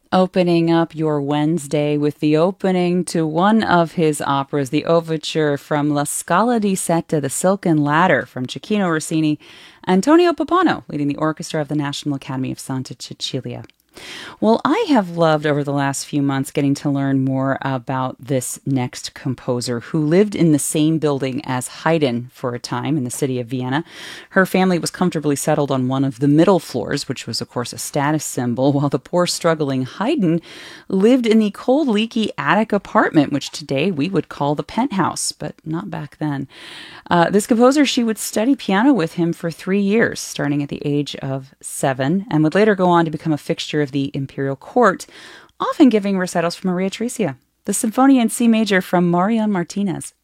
Opening up your Wednesday with the opening to one of his operas, the overture from La Scala di Seta, The Silken Ladder, from Cecchino Rossini, Antonio Pappano, leading the orchestra of the National Academy of Santa Cecilia. Well, I have loved over the last few months getting to learn more about this next composer who lived in the same building as Haydn for a time in the city of Vienna. Her family was comfortably settled on one of the middle floors, which was, of course, a status symbol, while the poor, struggling Haydn lived in the cold, leaky attic apartment, which today we would call the penthouse, but not back then. This composer, she would study piano with him for 3 years, starting at the age of 7, and would later go on to become a fixture of the imperial court, often giving recitals for Maria Theresia. The Symphony in C major from Marion Martinez.